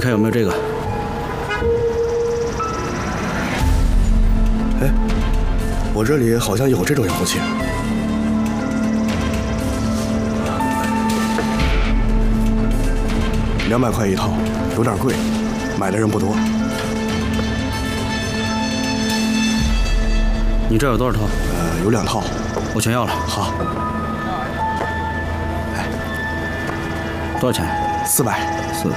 看有没有这个？ 哎，我这里好像有这种遥控器。200块一套，有点贵，买的人不多。 你这有多少套？ 有2套， 我全要了。 好。哎， 多少钱 ？400。 400。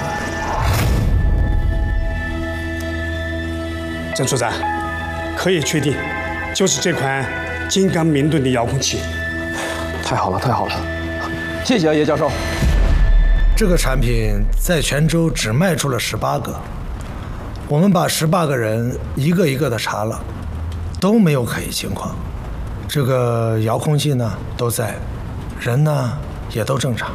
郑处长，可以确定，就是这款金刚明盾的遥控器。 太好了，太好了！谢谢啊，叶教授。 这个产品在泉州只卖出了18个，我们把18个人一个一个的查了，都没有可疑情况。这个遥控器呢都在，人呢也都正常。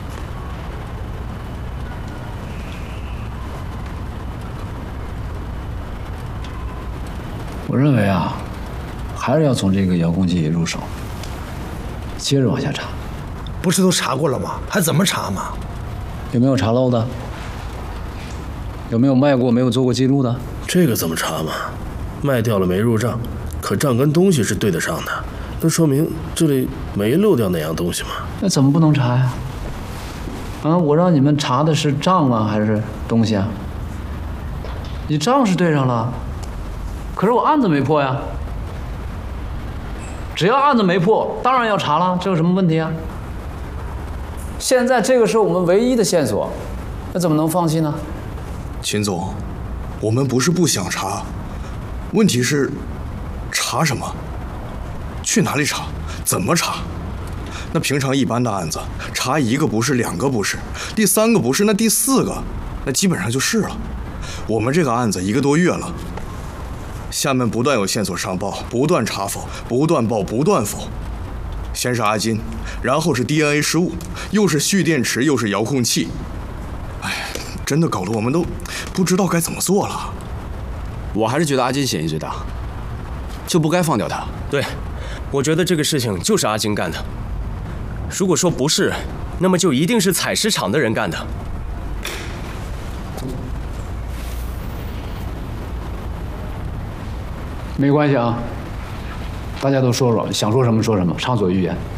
我认为啊，还是要从这个遥控器入手，接着往下查。 不是都查过了吗？还怎么查嘛？ 有没有查漏的？有没有卖过没有做过记录的？ 这个怎么查嘛？卖掉了没入账，可账跟东西是对得上的，那说明这里没漏掉哪样东西嘛。 那怎么不能查呀？啊，我让你们查的是账啊，还是东西啊？你账是对上了，可是我案子没破呀。只要案子没破，当然要查了，这有什么问题啊？现在这个是我们唯一的线索，那怎么能放弃呢？ 秦总，我们不是不想查，问题是查什么？去哪里查？怎么查？那平常一般的案子，查1个不是，2个不是，第3个不是，那第4个，那基本上就是了。我们这个案子1个多月了，下面不断有线索上报，不断查否，不断报，不断否。先是阿金，然后是 DNA 失误，又是蓄电池，又是遥控器。哎，真的搞得我们都不知道该怎么做了。 我还是觉得阿金嫌疑最大，就不该放掉他。 对，我觉得这个事情就是阿金干的。如果说不是，那么就一定是采石场的人干的。 没关系啊，大家都说说，想说什么说什么，畅所欲言。